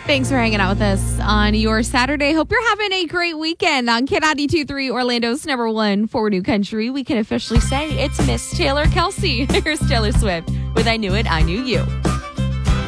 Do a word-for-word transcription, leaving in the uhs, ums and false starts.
Thanks for hanging out with us on your Saturday. Hope you're having a great weekend on K ninety-two point three, Orlando's number one for New Country. We can officially say it's Miss Taylor Kelsey. Here's Taylor Swift with I Knew It, I Knew You.